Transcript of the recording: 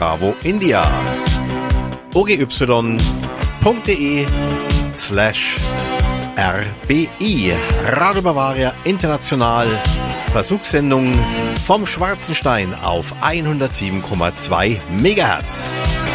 Bravo India. ogy.de/RBI. Radio Bavaria International. Versuchssendung vom Schwarzen Stein auf 107,2 MHz.